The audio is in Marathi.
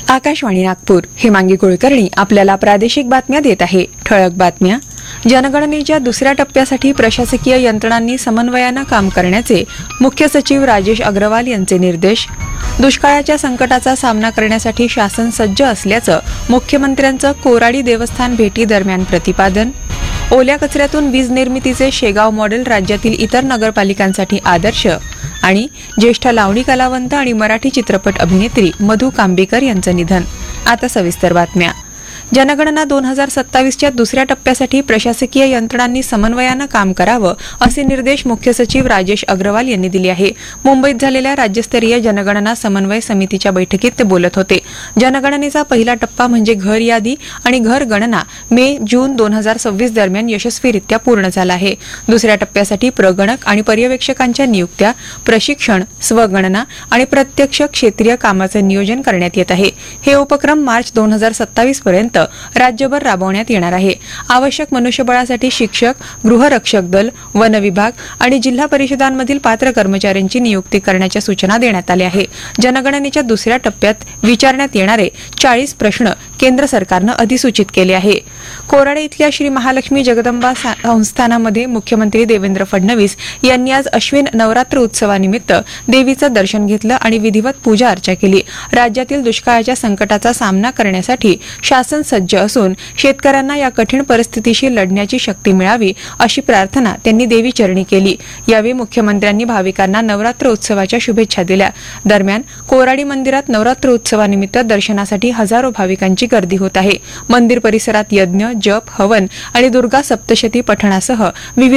आकाशवाणी नागपूर हेमांगी कुलकर्णी आपल्याला प्रादेशिक बातम्या देत आहे. ठळक बातम्या. जनगणनेच्या दुसऱ्या टप्प्यासाठी प्रशासकीय यंत्रणांनी समन्वयानं काम करण्याचे मुख्य सचिव राजेश अग्रवाल यांचे निर्देश. दुष्काळाच्या संकटाचा सामना करण्यासाठी शासन सज्ज असल्याचं मुख्यमंत्र्यांचं कोराडी देवस्थान भेटी दरम्यान प्रतिपादन. ओल्या कचऱ्यातून वीज निर्मितीचे शेगाव मॉडेल राज्यातील इतर नगरपालिकांसाठी आदर्श. आणि ज्येष्ठ लावणी कलावंत आणि मराठी चित्रपट अभिनेत्री मधू कांबेकर यांचं निधन. आता सविस्तर बातम्या. जनगणना 2027च्या दुसऱ्या टप्प्यासाठी प्रशासकीय यंत्रणांनी समन्वयानं काम करावं असे निर्देश मुख्य सचिव राजेश अग्रवाल यांनी दिले आहे. मुंबईत झालेल्या राज्यस्तरीय जनगणना समन्वय समितीच्या बैठकीत ते बोलत होते. जनगणनेचा पहिला टप्पा म्हणजे घर यादी आणि घर गणना मे-जून 2026 दरम्यान यशस्वीरित्या पूर्ण झाला आहे. दुसऱ्या टप्प्यासाठी प्रगणक आणि पर्यवेक्षकांच्या नियुक्त्या, प्रशिक्षण, स्वगणना आणि प्रत्यक्ष क्षेत्रीय कामाचं नियोजन करण्यात येत आहे. हे उपक्रम मार्च 2027 पर्यंत राज्यभर राबवण्यात येणार आहे. आवश्यक मनुष्यबळासाठी शिक्षक, गृहरक्षक दल, वन विभाग आणि जिल्हा परिषदांमधील पात्र कर्मचाऱ्यांची नियुक्ती करण्याच्या सूचना देण्यात आल्या आहे. जनगणनेच्या दुसऱ्या टप्प्यात विचारण्यात येणारे 40 प्रश्न केंद्र सरकारनं अधिसूचित केले आहे. कोराडे इथल्या श्री महालक्ष्मी जगदंबा संस्थानामध्ये मुख्यमंत्री देवेंद्र फडणवीस यांनी आज अश्विन नवरात्र उत्सवानिमित्त देवीचं दर्शन घेतलं आणि विधिवत पूजा अर्चा केली. राज्यातील दुष्काळाच्या संकटाचा सामना करण्यासाठी शासन सज्ज असून शेतकऱ्यांना या कठीण परिस्थितीशी लढण्याची शक्ती मिळावी अशी प्रार्थना त्यांनी देवीचरणी केली. यावेळी मुख्यमंत्र्यांनी भाविकांना नवरात्र उत्सवाच्या शुभेच्छा दिल्या. दरम्यान कोराडी मंदिरात नवरात्र उत्सवानिमित्त दर्शनासाठी हजारो भाविकांची गर्दी होत आहे. मंदिर परिसरात यज्ञ, जप, हवन आणि दुर्गा सप्तशती पठणासह विविध